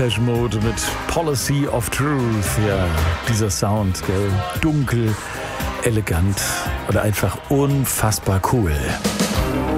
Depeche Mode mit Policy of Truth. Ja, dieser Sound, gell? Dunkel, elegant oder einfach unfassbar cool.